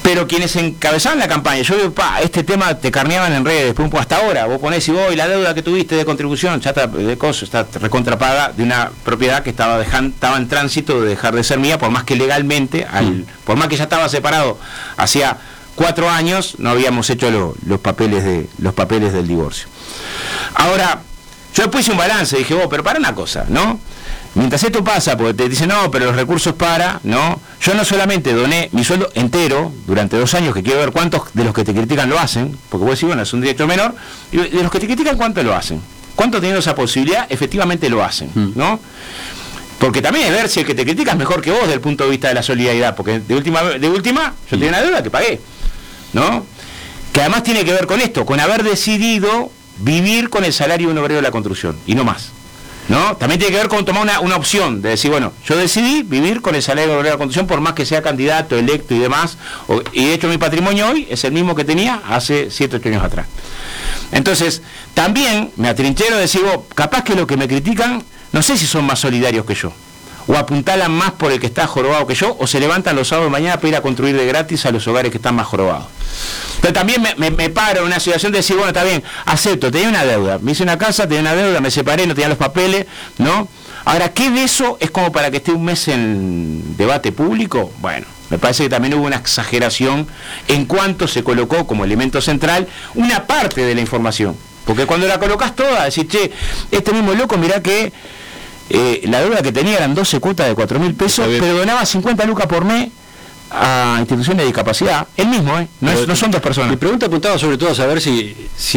Pero quienes encabezaban la campaña, yo digo, este tema te carneaban en redes, hasta ahora, vos ponés y vos, y la deuda que tuviste de contribución, ya está está recontrapaga de una propiedad que estaba en tránsito de dejar de ser mía, por más que legalmente, por más que ya estaba separado hacía 4 años, no habíamos hecho los papeles del divorcio. Ahora, yo después hice un balance, dije, pero para una cosa, ¿no? Mientras esto pasa, porque te dicen, no, pero los recursos ¿no? Yo no solamente doné mi sueldo entero durante 2 años, que quiero ver cuántos de los que te critican lo hacen, porque vos decís, bueno, es un derecho menor, y de los que te critican, ¿cuántos lo hacen? ¿Cuántos teniendo esa posibilidad efectivamente lo hacen? ¿No? Porque también es ver si el que te critica es mejor que vos desde el punto de vista de la solidaridad, porque de última yo tenía una deuda que pagué, ¿no? Que además tiene que ver con esto, con haber decidido vivir con el salario de un obrero de la construcción, y no más. ¿No? También tiene que ver con tomar una opción de decir, bueno, yo decidí vivir con el salario de la construcción por más que sea candidato, electo y demás, y de hecho mi patrimonio hoy es el mismo que tenía hace 7 o 8 años atrás. Entonces, también me atrinchero de decir, capaz que los que me critican, no sé si son más solidarios que yo, o apuntalan más por el que está jorobado que yo, o se levantan los sábados de mañana para ir a construir de gratis a los hogares que están más jorobados. Pero también me paro en una situación de decir, bueno, está bien, acepto, tenía una deuda, me hice una casa, tenía una deuda, me separé, no tenía los papeles, ¿no? Ahora, ¿qué de eso es como para que esté un mes en debate público? Bueno, me parece que también hubo una exageración en cuanto se colocó como elemento central una parte de la información. Porque cuando la colocás toda, decís, che, este mismo loco, mirá que la deuda que tenía eran 12 cuotas de 4.000 pesos, pero donaba 50 lucas por mes a instituciones de discapacidad, el mismo, no son 2 personas. Mi pregunta apuntaba sobre todo a saber si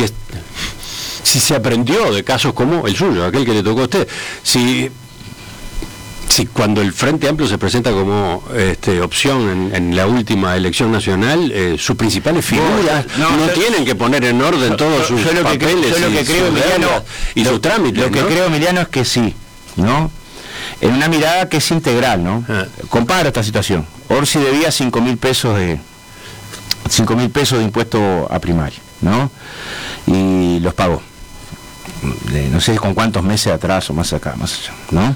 se aprendió de casos como el suyo, aquel que le tocó a usted, si cuando el Frente Amplio se presenta como opción en la última elección nacional, sus principales figuras no tienen que poner en orden todos sus papeles y sus trámites. Lo que creo, Emiliano, es que sí, ¿no? En una mirada que es integral, ¿no? Comparo esta situación. Orsi debía 5.000 pesos de impuesto a primaria, ¿no? Y los pagó. No sé con cuántos meses atrás o más acá, más allá, ¿no?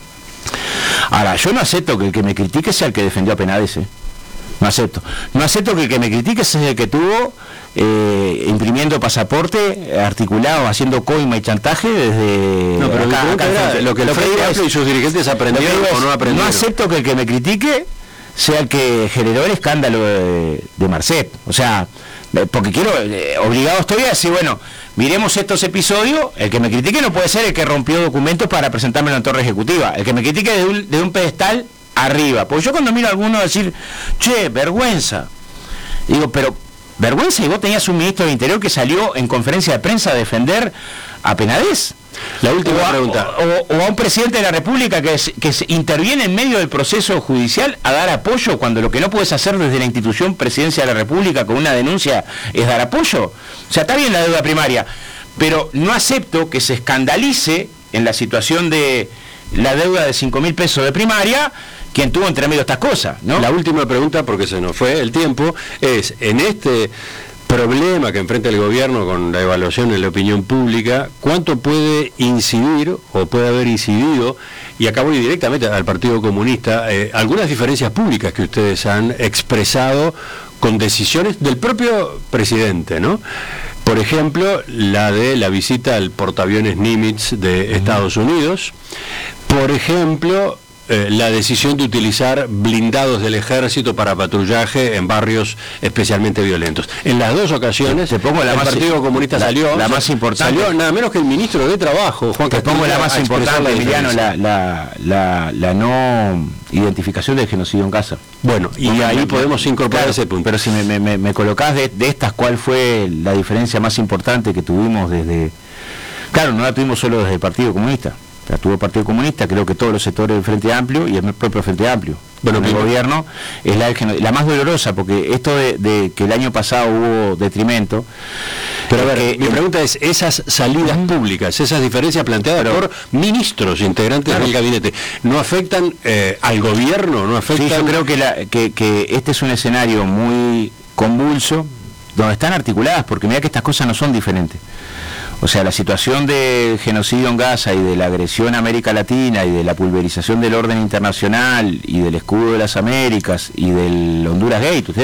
Ahora, yo no acepto que el que me critique sea el que defendió a Penades, No acepto. No acepto que el que me critique sea el que tuvo imprimiendo pasaporte, articulado, haciendo coima y chantaje desde... No, pero acá lo que el Frente Amplio y sus dirigentes aprendieron o no aprendieron. No acepto que el que me critique sea el que generó el escándalo de Marcet. O sea, porque obligado estoy a decir, bueno, miremos estos episodios. El que me critique no puede ser el que rompió documentos para presentarme en la torre ejecutiva. El que me critique de un pedestal arriba. Porque yo cuando miro a alguno decir, che, vergüenza. Digo, pero vergüenza, y vos tenías un ministro del Interior que salió en conferencia de prensa a defender a Penades. La última pregunta. O a un presidente de la República que interviene en medio del proceso judicial a dar apoyo cuando lo que no puedes hacer desde la institución Presidencia de la República con una denuncia es dar apoyo. O sea, está bien la deuda primaria, pero no acepto que se escandalice en la situación de la deuda de 5.000 pesos de primaria quien tuvo entre medio estas cosas, ¿no? La última pregunta, porque se nos fue el tiempo, es en este problema que enfrenta el gobierno con la evaluación en la opinión pública, ¿cuánto puede incidir o puede haber incidido, y acá voy directamente al Partido Comunista, algunas diferencias públicas que ustedes han expresado con decisiones del propio presidente, ¿no? Por ejemplo, la de la visita al portaaviones Nimitz de Estados Unidos, por ejemplo, la decisión de utilizar blindados del ejército para patrullaje en barrios especialmente violentos. En las 2 ocasiones, el Partido Comunista salió nada menos que el ministro de Trabajo, Juan Castillo. Te pongo la más importante, Emiliano, la no identificación del genocidio en Gaza. Bueno, y ahí podemos incorporar ese punto. Pero si me colocás de estas, ¿cuál fue la diferencia más importante que tuvimos desde... Claro, no la tuvimos solo desde el Partido Comunista. La tuvo el Partido Comunista, creo que todos los sectores del Frente Amplio y el propio Frente Amplio. Bueno, el gobierno es la más dolorosa, porque esto de que el año pasado hubo detrimento. Pero a ver, mi pregunta es, esas salidas públicas, esas diferencias planteadas por ministros integrantes del gabinete, ¿no afectan al gobierno? ¿No afectan? Sí, yo creo que este es un escenario muy convulso, donde están articuladas, porque mira que estas cosas no son diferentes. O sea, la situación del genocidio en Gaza y de la agresión a América Latina y de la pulverización del orden internacional y del escudo de las Américas y del Honduras Gate,